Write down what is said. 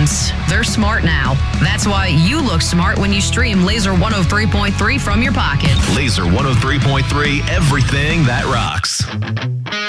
headphones. They're smart now. That's why you look smart when you stream Laser 103.3 from your pocket. Laser 103.3, everything that rocks.